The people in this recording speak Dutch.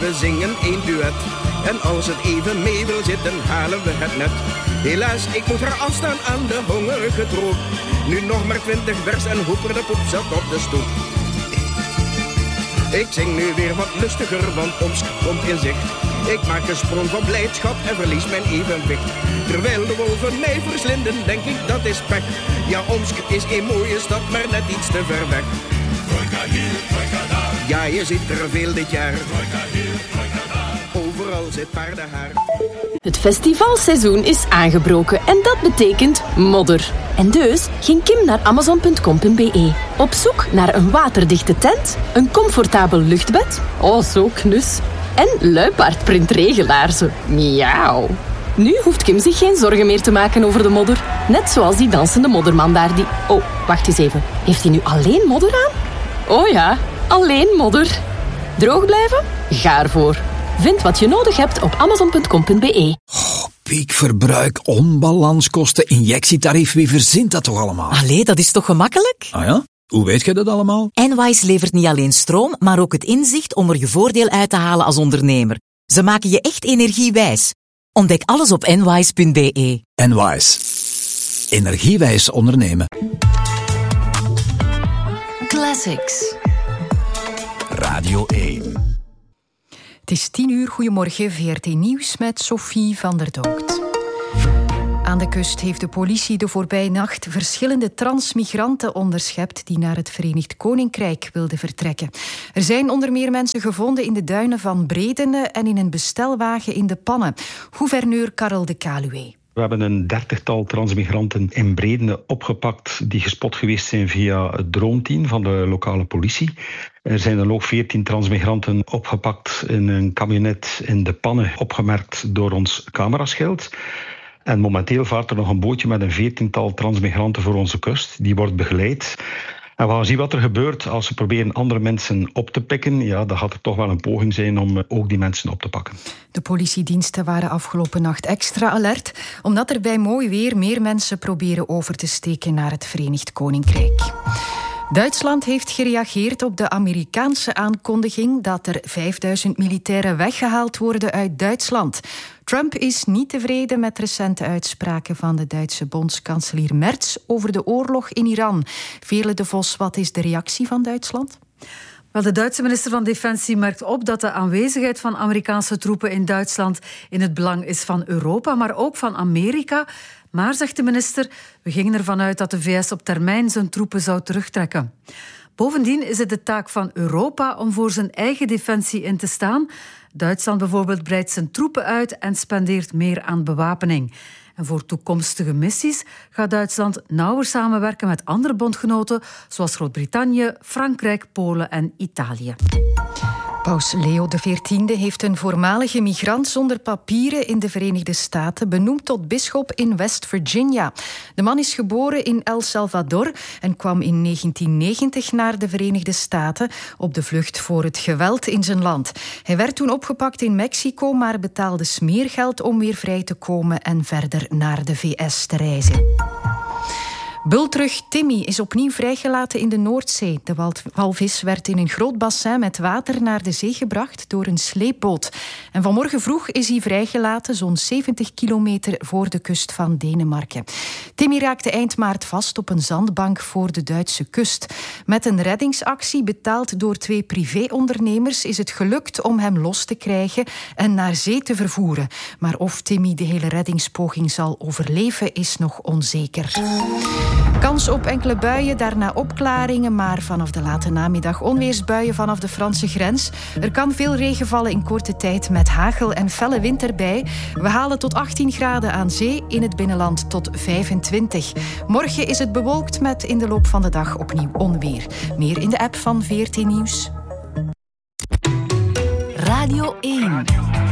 we zingen één duet. En als het even mee wil zitten, halen we het net. Helaas, ik moet haar afstaan aan de hongerige troep. Nu nog maar 20 vers en Hoeper de Poep zat op de stoep. Ik zing nu weer wat lustiger, want Omsk komt in zicht. Ik maak een sprong van blijdschap en verlies mijn evenwicht. Terwijl de wolven mij verslinden, denk ik dat is pech. Ja, Omsk is een mooie stad, maar net iets te ver weg. Trojka hier, trojka daar. Ja, je ziet er veel dit jaar. Trojka hier, trojka daar. Overal zit paardenhaar. Het festivalseizoen is aangebroken en dat betekent modder. En dus ging Kim naar Amazon.com.be. Op zoek naar een waterdichte tent, een comfortabel luchtbed, oh zo knus, en luipaardprintregelaarzen. Miauw. Nu hoeft Kim zich geen zorgen meer te maken over de modder. Net zoals die dansende modderman daar die... Oh, wacht eens even. Heeft hij nu alleen modder aan? Oh ja, alleen modder. Droog blijven? Ga ervoor. Vind wat je nodig hebt op Amazon.com.be. Oh, piekverbruik, onbalanskosten, injectietarief, wie verzint dat toch allemaal? Allee, dat is toch gemakkelijk? Ah ja? Hoe weet jij dat allemaal? Enwise levert niet alleen stroom, maar ook het inzicht om er je voordeel uit te halen als ondernemer. Ze maken je echt energiewijs. Ontdek alles op enwise.be. Enwise. Energiewijs ondernemen. Classics. Radio 1. Het is 10:00. Goedemorgen, VRT Nieuws met Sophie van der Donkt. Aan de kust heeft de politie de voorbije nacht verschillende transmigranten onderschept die naar het Verenigd Koninkrijk wilden vertrekken. Er zijn onder meer mensen gevonden in de duinen van Bredene en in een bestelwagen in de Pannen. Gouverneur Karel de Kaluwe. We hebben een 30-tal transmigranten in Bredene opgepakt die gespot geweest zijn via het droomteam van de lokale politie. Er zijn dan ook 14 transmigranten opgepakt in een kabinet in de Pannen, opgemerkt door ons cameraschild. En momenteel vaart er nog een bootje met een 14-tal transmigranten voor onze kust. Die wordt begeleid. En we gaan zien wat er gebeurt als we proberen andere mensen op te pikken. Ja, dan gaat er toch wel een poging zijn om ook die mensen op te pakken. De politiediensten waren afgelopen nacht extra alert, omdat er bij mooi weer meer mensen proberen over te steken naar het Verenigd Koninkrijk. Duitsland heeft gereageerd op de Amerikaanse aankondiging dat er 5000 militairen weggehaald worden uit Duitsland. Trump is niet tevreden met recente uitspraken van de Duitse bondskanselier Merz over de oorlog in Iran. Veerle de Vos, wat is de reactie van Duitsland? Wel, de Duitse minister van Defensie merkt op dat de aanwezigheid van Amerikaanse troepen in Duitsland in het belang is van Europa, maar ook van Amerika. Maar, zegt de minister, we gingen ervan uit dat de VS op termijn zijn troepen zou terugtrekken. Bovendien is het de taak van Europa om voor zijn eigen defensie in te staan. Duitsland bijvoorbeeld breidt zijn troepen uit en spendeert meer aan bewapening. En voor toekomstige missies gaat Duitsland nauwer samenwerken met andere bondgenoten, zoals Groot-Brittannië, Frankrijk, Polen en Italië. Paus Leo XIV heeft een voormalige migrant zonder papieren in de Verenigde Staten benoemd tot bisschop in West Virginia. De man is geboren in El Salvador en kwam in 1990 naar de Verenigde Staten op de vlucht voor het geweld in zijn land. Hij werd toen opgepakt in Mexico, maar betaalde smeergeld om weer vrij te komen en verder naar de VS te reizen. Bultrug Timmy is opnieuw vrijgelaten in de Noordzee. De walvis werd in een groot bassin met water naar de zee gebracht door een sleepboot. En vanmorgen vroeg is hij vrijgelaten, zo'n 70 kilometer voor de kust van Denemarken. Timmy raakte eind maart vast op een zandbank voor de Duitse kust. Met een reddingsactie betaald door 2 privéondernemers is het gelukt om hem los te krijgen en naar zee te vervoeren. Maar of Timmy de hele reddingspoging zal overleven is nog onzeker. Kans op enkele buien, daarna opklaringen, maar vanaf de late namiddag onweersbuien vanaf de Franse grens. Er kan veel regen vallen in korte tijd met hagel en felle wind erbij. We halen tot 18 graden aan zee, in het binnenland tot 25. Morgen is het bewolkt met in de loop van de dag opnieuw onweer. Meer in de app van VRT Nieuws. Radio 1.